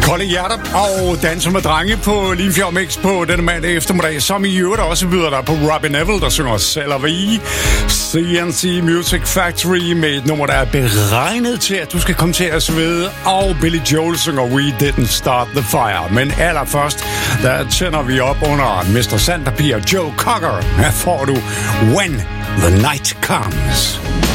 Kolde hjerter og danser med drenge på Limfjord Mix på denne mandag eftermiddag, som i øvrigt også byder dig på Robin Neville, der synger Selleri, CNC Music Factory med et nummer, der er beregnet til, at du skal komme til at svede, og Billy Joel synger We Didn't Start the Fire. Men allerførst, der tænder vi op under Mr. Sandpapier Joe Cocker. Her får du When the Night Comes.